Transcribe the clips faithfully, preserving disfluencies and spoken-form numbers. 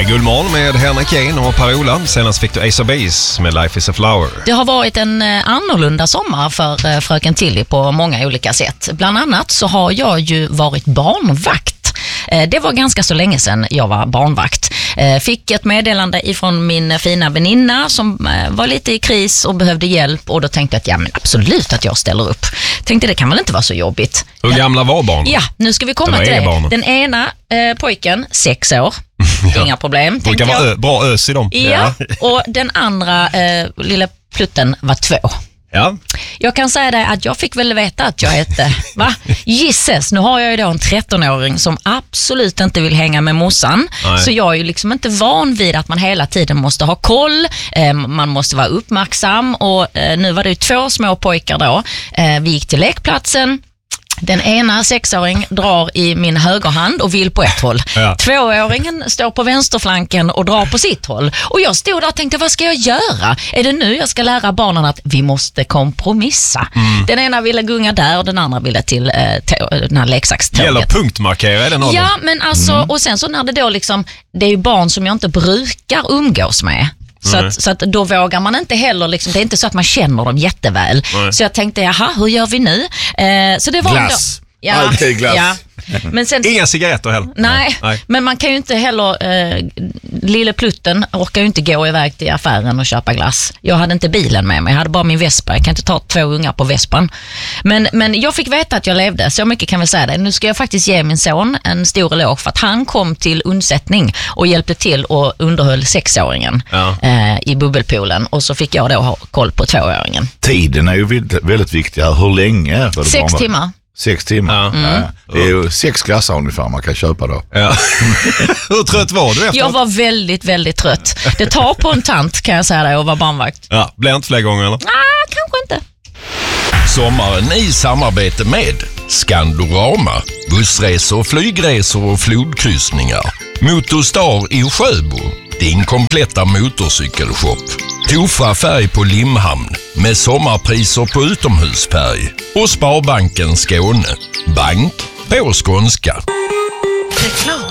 är Guldmorgon med Henrik Jane och Per-Ola. Senast fick du Ace of Base med Life is a Flower. Det har varit en annorlunda sommar för fröken Tilly på många olika sätt. Bland annat så har jag ju varit barnvakt. Det var ganska så länge sedan jag var barnvakt. Fick ett meddelande ifrån min fina väninna som var lite i kris och behövde hjälp. Och då tänkte jag att ja, men absolut att jag ställer upp. Tänkte det kan väl inte vara så jobbigt. Hur gamla var barnen? Ja, nu ska vi komma det till det. Barnen. Den ena eh, pojken, sex år. Ja. Inga problem. Det kan vara ö- bra ös i dem. Ja, och den andra eh, lilla plutten var två. Ja. Jag kan säga det att jag fick väl veta att jag hette, va? Gisses, nu har jag ju då en trettonåring som absolut inte vill hänga med morsan. Nej. Så jag är ju liksom inte van vid att man hela tiden måste ha koll, eh, man måste vara uppmärksam och eh, nu var det ju två små pojkar då. Eh, vi gick till lekplatsen. Den ena sexåring drar i min högerhand och vill på ett håll. Ja. Tvååringen står på vänsterflanken och drar på sitt håll. Och jag stod där och tänkte, vad ska jag göra? Är det nu jag ska lära barnen att vi måste kompromissa? Mm. Den ena ville gunga där och den andra ville till eh, tå- den här leksakståget. Gäller punktmarkera i den åldern? Ja, men alltså, mm. och sen så när det då liksom, det är ju barn som jag inte brukar umgås med. Så att, så att då vågar man inte heller, liksom, det är inte så att man känner dem jätteväl. Nej. Så jag tänkte, jaha, hur gör vi nu? Eh, så det var glass. Ändå, ja, alltid glass. Ja. Men sen, inga cigaretter heller. Nej, nej, men man kan ju inte heller, eh, lille plutten orkar ju inte gå iväg till affären och köpa glass. Jag hade inte bilen med mig, jag hade bara min Vespa. Jag kan inte ta två ungar på Vespan. Men, men jag fick veta att jag levde, så mycket kan vi säga det. Nu ska jag faktiskt ge min son en stor eloge för att han kom till undsättning och hjälpte till och underhöll sexåringen ja. eh, i bubbelpoolen. Och så fick jag då ha koll på tvååringen. Tiden är ju väldigt viktig. Hur länge? Var det Sex timmar. Sex timmar. Ja. Mm. Ja. Det är ju sex glassar ungefär man kan köpa då. Ja. Hur trött var du efteråt? Jag var väldigt, väldigt trött. Det tar på en tant kan jag säga det att vara barnvakt. Ja, blir inte fler gånger eller? Nej, kanske inte. Sommaren i samarbete med Skandorama, bussresor, flygresor och flodkryssningar. Motorstar i Sjöbo, din kompletta motorcykelshop. Tofa färg på Limhamn med sommarpriser på utomhusfärg. Och Sparbanken Skåne, bank på skånska. Reklam.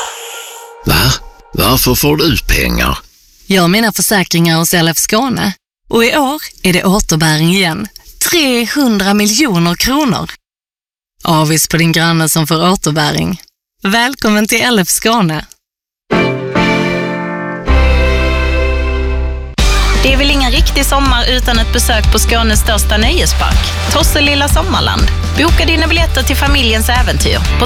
Va? Varför får du pengar? Jag har mina försäkringar hos L F Skåne. Och i år är det återbäring igen. trehundra miljoner kronor. Avis på din granne som får återbäring. Välkommen till L F Skåne. Det är väl ingen riktig sommar utan ett besök på Skånes största nöjespark, Tosselilla Sommarland. Boka dina biljetter till familjens äventyr på